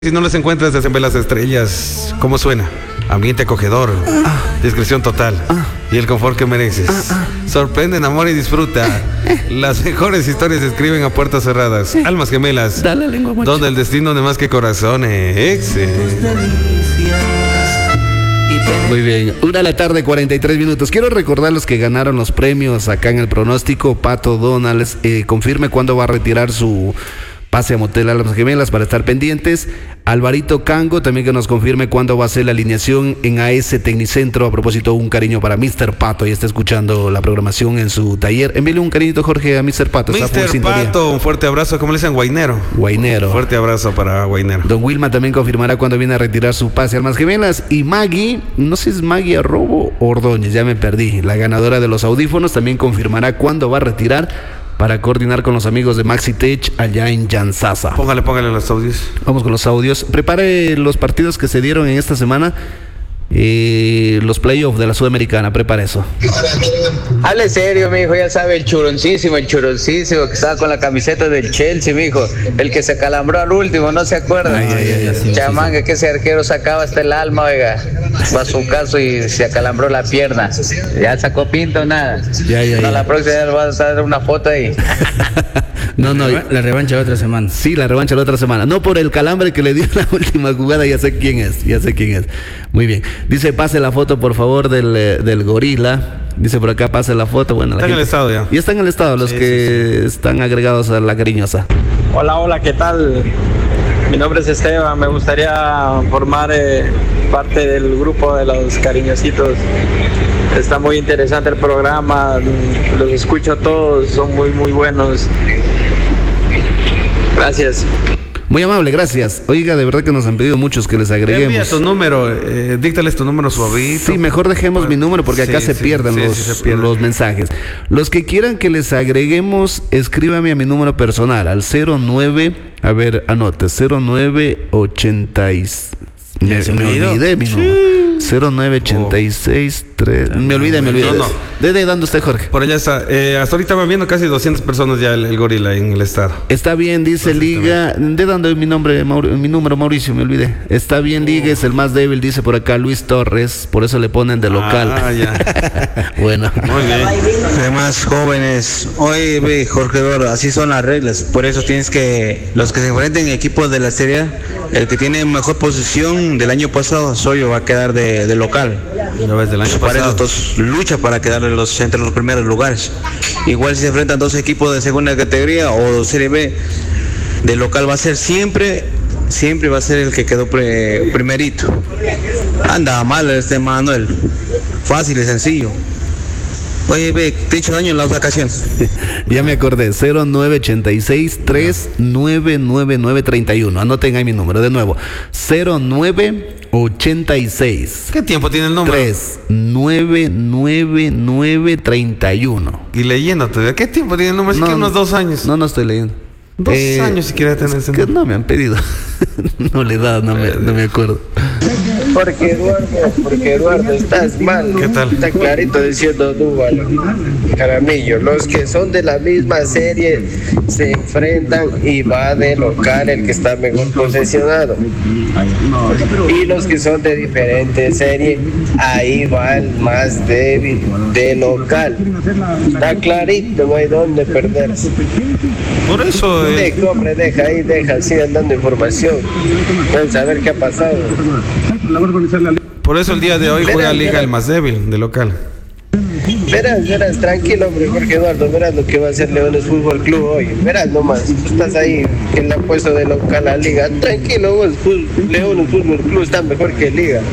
Si no los encuentras, desde las estrellas. ¿Cómo suena? Ambiente acogedor, discreción total y el confort que mereces. Sorprende, enamora y disfruta. Las mejores historias se escriben a puertas cerradas. Almas gemelas, Dale, lengua mocha. donde el destino no es más que corazones. Muy bien, 1:43 PM. Quiero recordar los que ganaron los premios acá en el pronóstico. Pato Donalds, confirme cuándo va a retirar su pase a Motel Almas Gemelas para estar pendientes. Alvarito Cango también que nos confirme cuándo va a ser la alineación en AS Tecnicentro. A propósito, un cariño para Mr. Pato, y está escuchando la programación en su taller. Envíale un cariñito, Jorge, a Mr. Pato. Mr. Pato, un fuerte abrazo. ¿Cómo le dicen? Guainero. Fuerte abrazo para Guainero. Don Wilma también confirmará cuándo viene a retirar su pase a Almas Gemelas. Y Maggie, no sé si es Maggie Arrobo o Ordóñez, ya me perdí, la ganadora de los audífonos, también confirmará cuándo va a retirar para coordinar con los amigos de MaxiTech allá en Yanzasa. Póngale los audios. Vamos con los audios. Prepare los partidos que se dieron en esta semana. Los playoffs de la Sudamericana, prepara eso. Hable serio, mijo, ya sabe, el churoncísimo que estaba con la camiseta del Chelsea, mijo, el que se calambró al último, ¿no se acuerda? Chamanga, que ese arquero sacaba hasta el alma, oiga, fue a su caso y se acalambró la pierna. ¿Ya sacó pinta o nada? No, la próxima ya le vas a dar una foto ahí. No, La revancha de otra semana. Sí, la revancha de la otra semana. No por el calambre que le dio en la última jugada, ya sé quién es. Muy bien. Dice, pase la foto, por favor, del gorila. Dice por acá, pase la foto. Bueno, está en el estado ya. Y está en el estado, los están agregados a la cariñosa. Hola, ¿qué tal? Mi nombre es Esteban, me gustaría formar parte del grupo de los cariñositos. Está muy interesante el programa, los escucho todos, son muy buenos. Gracias. Muy amable, gracias. Oiga, de verdad que nos han pedido muchos que les agreguemos. Envía tu número, díctales tu número suavito. Sí, mejor dejemos mi número porque acá se pierden los mensajes. Los que quieran que les agreguemos, escríbame a mi número personal, al 09, a ver, anote, 0986. Me olvidé mi número. 0986 Me olvidé. No. ¿De dónde está, Jorge? Por allá está. Hasta ahorita van viendo casi 200 personas ya el gorila en el estado. Está bien, dice Liga. ¿De dónde es mi nombre? Mi número, Mauricio, me olvidé. Está bien, Liga, es el más débil, dice por acá Luis Torres. Por eso le ponen de local. Ya. Bueno. Muy bien. Además, jóvenes, oye, Jorge Eduardo, así son las reglas. Por eso tienes que, los que se enfrenten equipos de la Serie A, el que tiene mejor posición del año pasado, Soyo, va a quedar de local. Una vez del año Para pasado. eso, entonces, lucha para quedar entre los primeros lugares. Igual si se enfrentan dos equipos de segunda categoría o Serie B, de local va a ser siempre va a ser el que quedó primerito. Anda mal este Manuel, fácil y sencillo. Oye, te he hecho daño en las vacaciones. Ya me acordé, 0986-399931. Anoten ahí mi número de nuevo. 0986. ¿Qué tiempo tiene el número? 399931. Y leyéndote, ¿qué tiempo tiene el número? Así que unos 2 años. No estoy leyendo. 2 años si quiere tener ese que número. no me han pedido. No le he dado, no me acuerdo. Porque Eduardo, estás mal. ¿Qué tal? Está clarito diciendo Dúbalo, Jaramillo. Los que son de la misma serie se enfrentan y va de local el que está mejor posicionado. Y los que son de diferente serie, ahí va el más débil de local. Está clarito, no hay dónde perderse. Por eso. Sigan dando información. Pueden saber qué ha pasado. Por eso el día de hoy juega Liga el más débil de local. Verás, tranquilo, hombre, Jorge Eduardo, verás lo que va a hacer Leones Fútbol Club hoy. Verás nomás, tú estás ahí, que le han puesto de local a Liga. Tranquilo, vos, Leones Fútbol Club está mejor que Liga.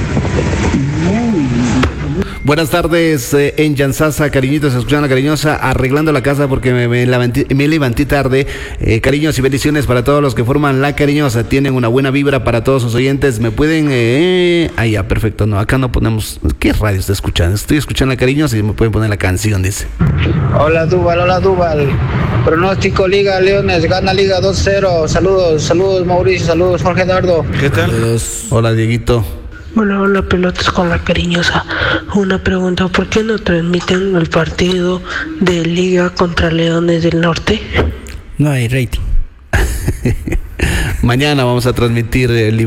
Buenas tardes, en Yanzasa, cariñitos, escuchando la cariñosa, arreglando la casa porque me levanté tarde. Cariños y bendiciones para todos los que forman la cariñosa. Tienen una buena vibra para todos sus oyentes. Me pueden... Ahí ya, perfecto. No, acá no ponemos... ¿Qué radio está escuchando? Estoy escuchando la cariñosa y me pueden poner la canción, dice. Hola, Dúbal. Pronóstico Liga Leones, gana Liga 2-0. Saludos, Mauricio, saludos, Jorge Eduardo. ¿Qué tal? Hola, Dieguito. Hola, pelotas con la cariñosa. Una pregunta, ¿por qué no transmiten el partido de Liga contra Leones del Norte? No hay rating. Mañana vamos a transmitir el